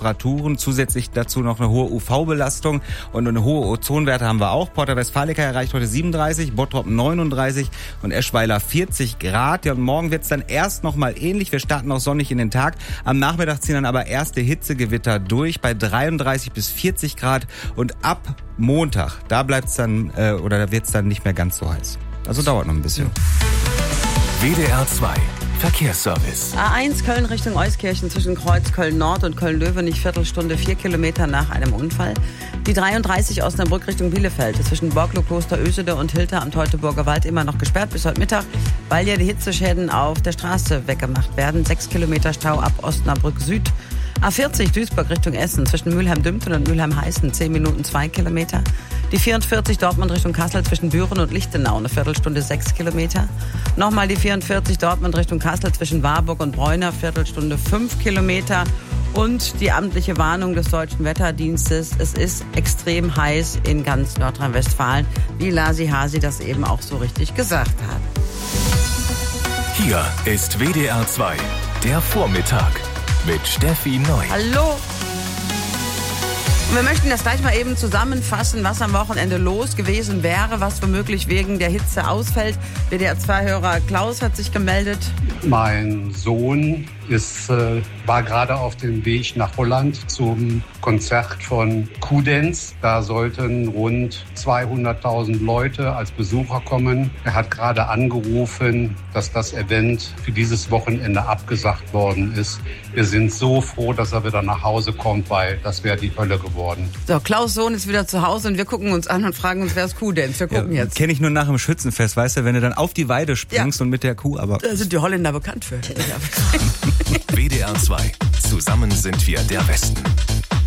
Temperaturen, zusätzlich dazu noch eine hohe UV-Belastung und eine hohe Ozonwerte haben wir auch. Porta Westfalica erreicht heute 37, Bottrop 39 und Eschweiler 40 Grad. Ja, und morgen wird's dann erst noch mal ähnlich. Wir starten auch sonnig in den Tag. Am Nachmittag ziehen dann aber erste Hitzegewitter durch bei 33 bis 40 Grad und ab Montag, da wird's dann nicht mehr ganz so heiß. Also dauert noch ein bisschen. WDR 2 Verkehrsservice. A1 Köln Richtung Euskirchen zwischen Kreuz Köln-Nord und Köln-Löwenich, Viertelstunde, 4 Kilometer nach einem Unfall. Die 33 Osnabrück Richtung Bielefeld zwischen Borglo, Kloster Ösede und Hilter am Teutoburger Wald immer noch gesperrt bis heute Mittag, weil ja die Hitzeschäden auf der Straße weggemacht werden. 6 Kilometer Stau ab Osnabrück Süd. A40 Duisburg Richtung Essen zwischen Mülheim-Dümpen und Mülheim-Heißen 10 Minuten 2 Kilometer. Die 44 Dortmund Richtung Kassel zwischen Büren und Lichtenau eine Viertelstunde 6 Kilometer. Nochmal die 44 Dortmund Richtung Kassel zwischen Warburg und Bräuner Viertelstunde 5 Kilometer. Und die amtliche Warnung des Deutschen Wetterdienstes, es ist extrem heiß in ganz Nordrhein-Westfalen, wie Lasi Hasi das eben auch so richtig gesagt hat. Hier ist WDR 2, der Vormittag mit Steffi Neu. Hallo! Und wir möchten das gleich mal eben zusammenfassen, was am Wochenende los gewesen wäre, was womöglich wegen der Hitze ausfällt. WDR-2-Hörer Klaus hat sich gemeldet. Mein Sohn war gerade auf dem Weg nach Holland zum Konzert von Q-Dance. Da sollten rund 200.000 Leute als Besucher kommen. Er hat gerade angerufen, dass das Event für dieses Wochenende abgesagt worden ist. Wir sind so froh, dass er wieder nach Hause kommt, weil das wäre die Hölle geworden. So, Klaus' Sohn ist wieder zu Hause und wir gucken uns an und fragen uns, wer ist Q-Dance? Wir gucken jetzt. Kenne ich nur nach dem Schützenfest, weißt du, wenn du dann auf die Weide springst und mit der Kuh, aber... Da sind die Holländer bekannt für. WDR 2. Zusammen sind wir der Westen.